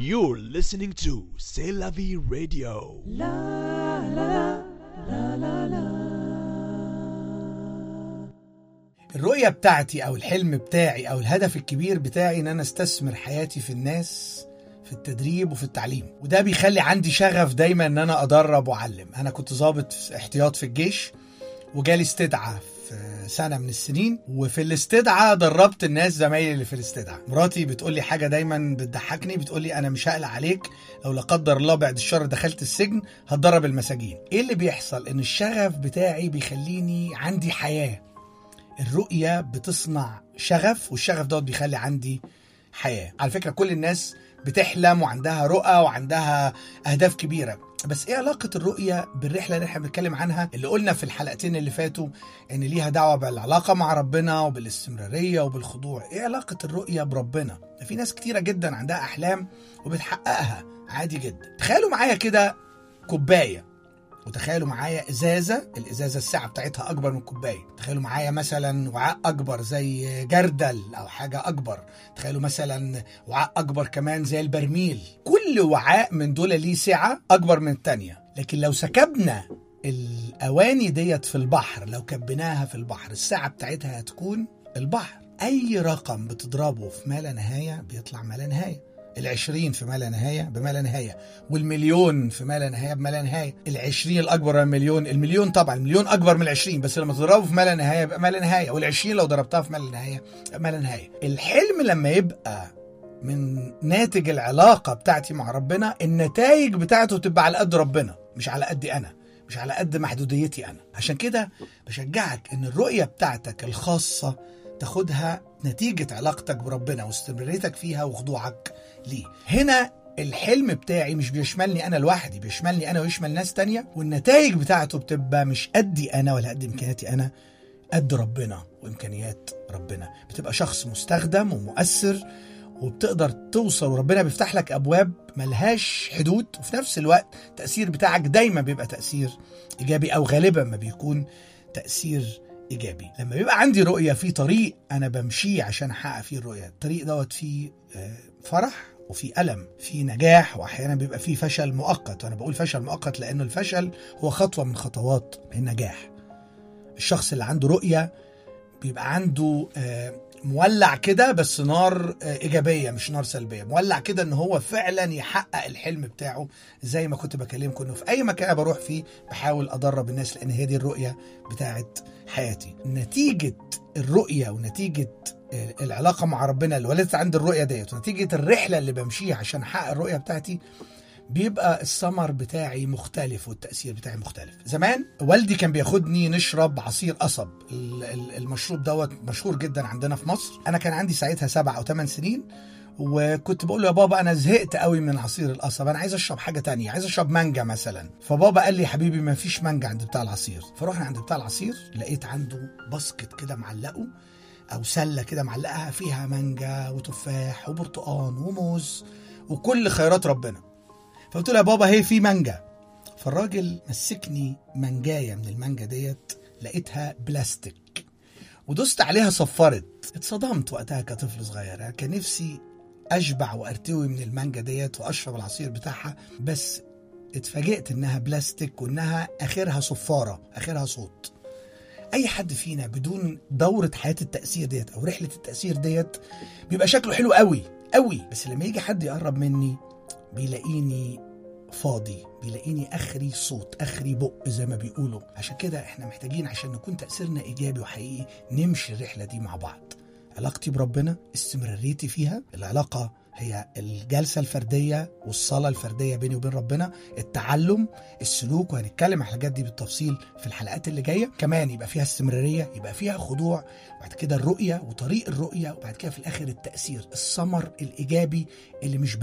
You're listening to C'est la vie radio. الرؤية بتاعتي أو الحلم بتاعي أو الهدف الكبير بتاعي إن أنا استثمر حياتي في الناس، في التدريب وفي التعليم. وده بيخلي عندي شغف دايما إن أنا أدرب وأعلم. أنا كنت ضابط احتياط في الجيش، وجالي استدعاء في سنة من السنين، وفي الاستدعاء دربت الناس زمايلي اللي في الاستدعاء. مراتي بتقولي حاجة دايما بتضحكني، بتقولي أنا مش هقلق عليك لو لا قدر الله بعد الشر دخلت السجن هتدرب المساجين. إيه اللي بيحصل؟ إن الشغف بتاعي بيخليني عندي حياة. الرؤية بتصنع شغف، والشغف دوت بيخلي عندي حياة. على فكرة كل الناس بتحلم وعندها رؤى وعندها أهداف كبيرة، بس إيه علاقة الرؤية بالرحلة اللي احنا بنتكلم عنها، اللي قلنا في الحلقتين اللي فاتوا إن ليها دعوة بالعلاقة مع ربنا وبالاستمرارية وبالخضوع؟ إيه علاقة الرؤية بربنا؟ في ناس كتيرة جدا عندها أحلام وبتحققها عادي جدا. تخيلوا معايا كده كوباية، وتخيلوا معايا إزازة، الإزازة السعة بتاعتها أكبر من الكوباية. تخيلوا معايا مثلا وعاء أكبر زي جردل أو حاجة أكبر. تخيلوا مثلا وعاء أكبر كمان زي البرميل. كل وعاء من دول ليه سعة أكبر من التانية، لكن لو سكبنا الأواني ديت في البحر، لو كبناها في البحر، السعة بتاعتها هتكون البحر. أي رقم بتضربه في ما لا نهاية بيطلع ما لا نهاية. 20 في ما لا نهاية بما لا نهاية، والمليون في ما لا نهاية بما لا نهاية. 20 الأكبر من المليون، المليون طبعا المليون أكبر من 20، بس لما تضربه في ما لا نهاية بما لا نهاية، وال20 لو ضربتها في ما لا نهاية بما لا نهاية. الحلم لما يبقى من ناتج العلاقة بتاعتي مع ربنا، النتائج بتاعته تبقى على قد ربنا، مش على قد أنا، مش على قد محدوديتي أنا. عشان كده بشجعك إن الرؤية بتاعتك الخاصة تاخدها نتيجة علاقتك بربنا واستمراريتك فيها وخضوعك ليه. هنا الحلم بتاعي مش بيشملني أنا لوحدي، بيشملني أنا ويشمل ناس تانية، والنتائج بتاعته بتبقى مش قدي أنا ولا قد إمكانياتي أنا، قد ربنا وإمكانيات ربنا. بتبقى شخص مستخدم ومؤثر، وبتقدر توصل، وربنا بيفتح لك أبواب ملهاش حدود، وفي نفس الوقت التأثير بتاعك دايما بيبقى تأثير إيجابي، أو غالبا ما بيكون تأثير إيجابي. لما بيبقى عندي رؤية في طريق أنا بمشيه عشان أحقق فيه الرؤية، الطريق دوت فيه فرح وفي ألم، في نجاح، وأحيانا بيبقى فيه فشل مؤقت. وأنا بقول فشل مؤقت لأنه الفشل هو خطوة من خطوات النجاح. الشخص اللي عنده رؤية بيبقى عنده مولع كده، بس نار إيجابية مش نار سلبية، مولع كده إن هو فعلا يحقق الحلم بتاعه. زي ما كنت بكلمكم إنه في أي مكان بروح فيه بحاول أدرب الناس، لأن هي دي الرؤية بتاعت حياتي. نتيجة الرؤية ونتيجة العلاقة مع ربنا اللي ولدت عند الرؤية ديت، ونتيجة الرحلة اللي بمشيها عشان أحقق الرؤية بتاعتي، بيبقى الثمر بتاعي مختلف والتأثير بتاعي مختلف. زمان والدي كان بياخدني نشرب عصير قصب. المشروب دوت مشهور جدا عندنا في مصر. أنا كان عندي ساعتها 7 أو 8 سنين، وكنت بقول له يا بابا أنا زهقت قوي من عصير القصب، أنا عايز أشرب حاجة تانية، عايز أشرب مانجا مثلا. فبابا قال لي حبيبي ما فيش مانجا عند بتاع العصير. فروحنا عند بتاع العصير، لقيت عنده باسكت كده معلقه، أو سلة كده معلقها فيها مانجا وتفاح وبرتقان وموز وكل خيرات ربنا. فقلت له يا بابا هي في مانجا. فالراجل مسكني مانجاية من المانجا ديت، لقيتها بلاستيك ودوست عليها صفرت. اتصدمت وقتها كطفل صغير، كان نفسي أشبع وأرتوي من المانجا ديت وأشرب العصير بتاعها، بس اتفاجئت إنها بلاستيك وإنها آخرها صفارة، آخرها صوت. أي حد فينا بدون دورة حياة التأثير ديت أو رحلة التأثير ديت بيبقى شكله حلو قوي قوي، بس لما يجي حد يقرب مني بيلاقيني فاضي، بيلاقيني اخري صوت، اخري بق زي ما بيقولوا. عشان كده احنا محتاجين عشان نكون تأثيرنا ايجابي وحقيقي نمشي الرحلة دي مع بعض. علاقتي بربنا، استمراريتي فيها، العلاقة هي الجلسة الفردية والصلاة الفردية بيني وبين ربنا، التعلم، السلوك، وهنتكلم عن الحاجات دي بالتفصيل في الحلقات اللي جاية. كمان يبقى فيها استمرارية، يبقى فيها خضوع، بعد كده الرؤية وطريق الرؤية، وبعد كده في الآخر التأثير، الثمر الإيجابي اللي مش